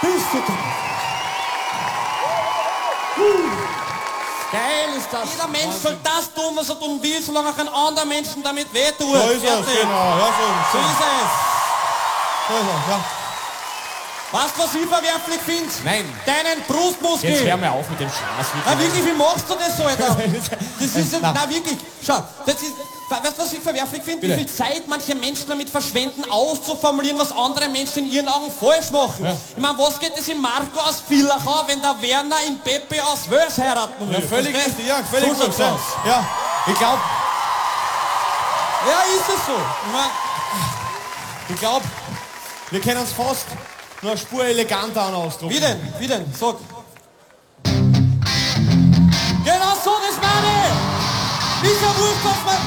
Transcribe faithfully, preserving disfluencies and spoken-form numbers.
Bist du da? Geil ist das. Jeder Mensch soll das tun, was er tun will, solange auch ein anderer Menschen damit wehtut. So ist es, Fertig. genau. Ja, so, So ist es. so ist es, ja. Weißt du, was ich verwerflich finde? Nein. Deinen Brustmuskel. Jetzt hör mal auf mit dem Spaß. Na wirklich, wie machst du das so, Alter? Das ist jetzt, Na. na wirklich, schau, das ist, weißt du, was ich verwerflich finde? Wie viel Zeit manche Menschen damit verschwenden, auszuformulieren, was andere Menschen in ihren Augen falsch machen. Ja. Ich meine, was geht es in Marco aus Villachau, wenn der Werner in Pepe aus Wels heiraten will? Ja, völlig Verstehst? richtig, ja, völlig so gut. schaut's Ja, aus. ja, ich glaube, Ja, ist es so. Ich mein, ich glaube, wir können uns fast nur eine Spur eleganter an ausdrucken. wie denn? Wie denn? Sag. Genau so, das meine ich. Ist ja wurscht, was man...